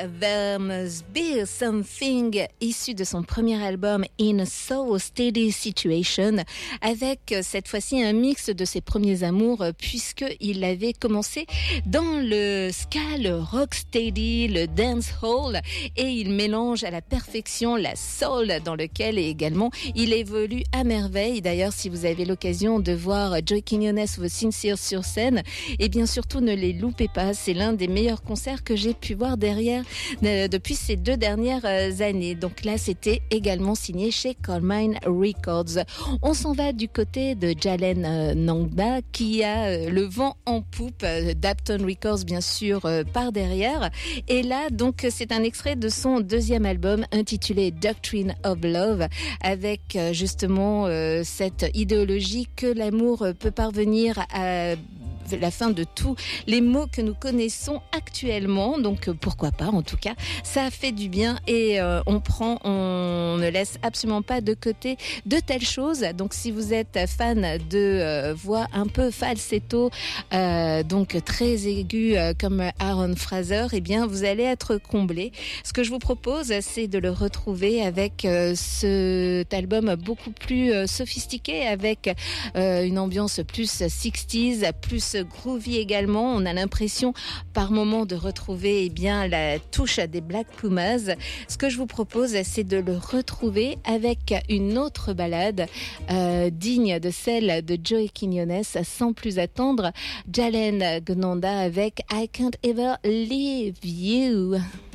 There Must Be Something, issu de son premier album In a So Steady Situation, avec cette fois-ci un mix de ses premiers amours, puisqu'il avait commencé dans le ska, le rocksteady, le dancehall, et il mélange à la perfection la soul, dans lequel également il évolue à merveille. D'ailleurs, si vous avez l'occasion de voir Joey Quiñones ou The Sincere sur scène, et bien surtout ne les loupez pas, c'est l'un des meilleurs concerts que j'ai pu voir depuis ces 2 dernières années. Donc là, c'était également signé chez Carmine Records. On s'en va du côté de Jalen Nangda, qui a le vent en poupe, d'Upton Records bien sûr par derrière. Et là, donc, c'est un extrait de son 2e album intitulé Doctrine of Love, avec justement cette idéologie que l'amour peut parvenir à la fin de tous les mots que nous connaissons actuellement. Donc pourquoi pas, en tout cas ça fait du bien, et on ne laisse absolument pas de côté de telles choses. Donc si vous êtes fan de voix un peu falsetto, donc très aiguë comme Aaron Fraser, eh bien vous allez être comblé. Ce que je vous propose, c'est de le retrouver avec cet album beaucoup plus sophistiqué, avec une ambiance plus 60s, plus groovy également. On a l'impression par moment de retrouver la touche des Black Pumas. Ce que je vous propose, c'est de le retrouver avec une autre ballade digne de celle de Joey Quiñones. Sans plus attendre, Jalen Gnanda avec I Can't Ever Leave You.